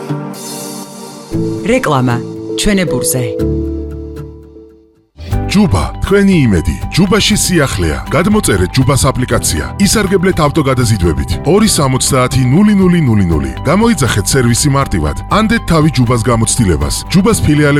რეკლამა ჩვენებურზე. ჯუბა, თქვენი იმედი. ჯუბაში სიახლეა. გადმოწერეთ ჯუბას აპლიკაცია. ისარგებლეთ ავტოგადაზიდვებით. 270 0000. გამოიძახეთ სერვისი მარტივად. ანდეთ თავი ჯუბას გამოცდილებას. ჯუბას ფილიალები